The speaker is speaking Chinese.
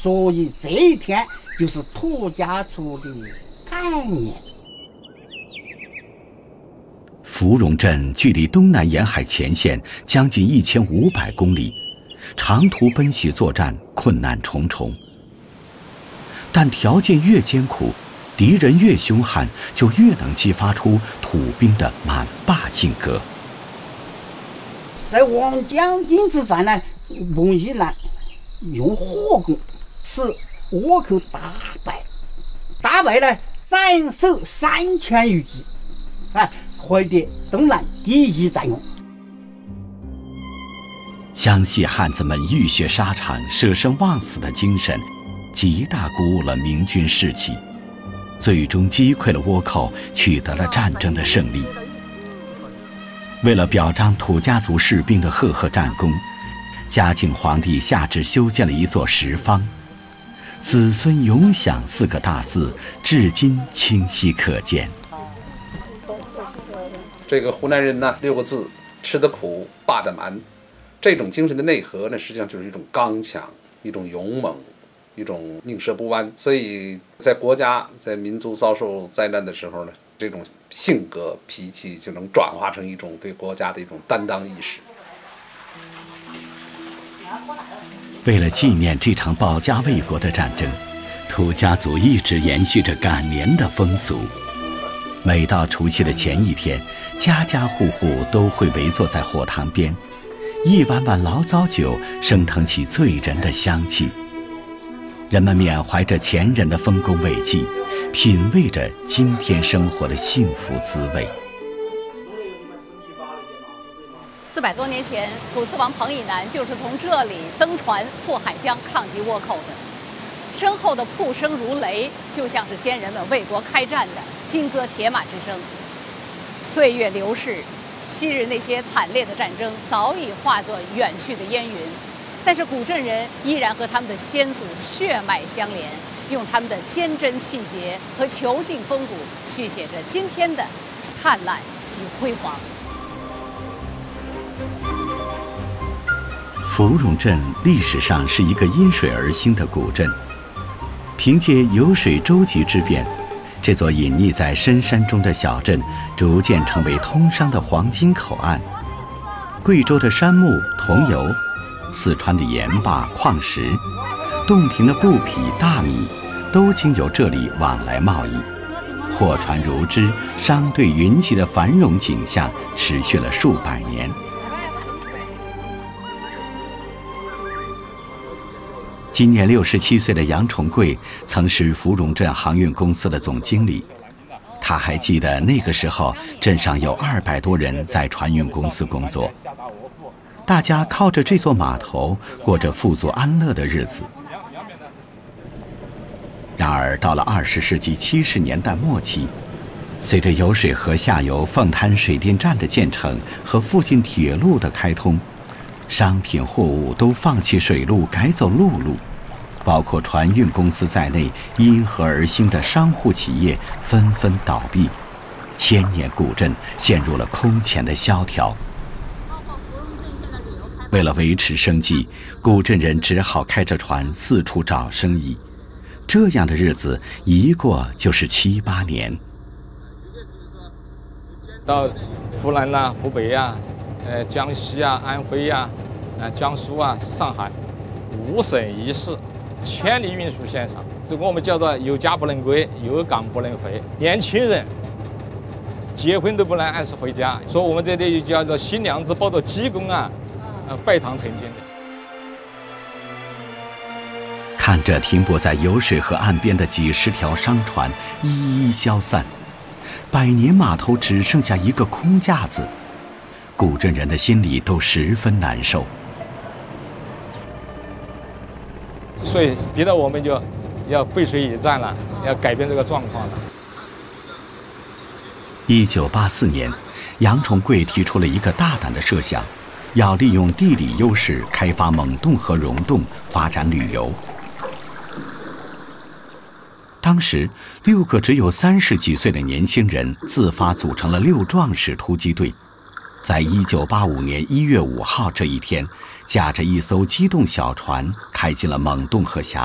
所以这一天就是土家族的概念。 芙蓉镇距离东南沿海前线将近1500公里，长途奔袭作战困难重重。但条件越艰苦，敌人越凶悍，就越能激发出土兵的蛮霸性格。 在王江阴之战呢，孟一兰用火攻使倭寇大败呢，斩首3000余骑，获得东南第一战功。 湘西汉子们浴血沙场、舍生忘死的精神，极大鼓舞了明军士气，最终击溃了倭寇，取得了战争的胜利。为了表彰土家族士兵的赫赫战功，嘉靖皇帝下旨修建了一座石方，子孙永享4个大字至今清晰可见。 这个湖南人呢，6个字：吃得苦，霸得蛮。这种精神的内核呢，实际上就是一种刚强，一种勇猛，一种宁折不弯。所以在国家、在民族遭受灾难的时候呢，这种性格脾气就能转化成一种对国家的一种担当意识。 为了纪念这场保家卫国的战争，土家族一直延续着赶年的风俗。每到除夕的前一天，家家户户都会围坐在火塘边，一碗碗醪糟酒升腾起醉人的香气。人们缅怀着前人的丰功伟绩，品味着今天生活的幸福滋味。 400多年前，土司王彭以南就是从这里登船渡海江抗击倭寇的。身后的瀑声如雷，就像是先人们为国开战的金戈铁马之声。岁月流逝，昔日那些惨烈的战争早已化作远去的烟云，但是古镇人依然和他们的先祖血脉相连，用他们的坚贞气节和遒劲风骨续写着今天的灿烂与辉煌。 芙蓉镇历史上是一个因水而兴的古镇，凭借有水舟楫之便，这座隐匿在深山中的小镇逐渐成为通商的黄金口岸。贵州的杉木、桐油，四川的盐巴、矿石，洞庭的布匹、大米，都经由这里往来贸易，货船如织，商队云集的繁荣景象持续了数百年。今年67岁的杨重贵曾是芙蓉镇航运公司的总经理，他还记得那个时候镇上有200多人在船运公司工作，大家靠着这座码头过着富足安乐的日子。然而到了20世纪70年代末期，随着油水河下游凤滩水电站的建成和附近铁路的开通，商品货物都放弃水路改走陆路，包括船运公司在内因河而兴的商户企业纷纷倒闭，千年古镇陷入了空前的萧条。为了维持生计，古镇人只好开着船四处找生意，这样的日子一过就是7、8年。 到湖南啊、湖北啊、江西啊、安徽啊、江苏啊、上海，5省1市，千里运输线上，这个我们叫做有家不能归，有岗不能回。年轻人结婚都不能按时回家，说我们这里叫做新娘子抱着鸡公啊，拜堂成亲的。 看着停泊在油水河岸边的几十条商船一一消散，百年码头只剩下一个空架子，古镇人的心里都十分难受。 所以逼得我们就要背水一战了，要改变这个状况了。 1984年，杨重贵提出了一个大胆的设想，要利用地理优势开发蒙洞和溶洞，发展旅游。当时6个只有30几岁的年轻人自发组成了6壮士突击队，在1985年1月5号这一天，驾着一艘机动小船开进了蒙洞河峡。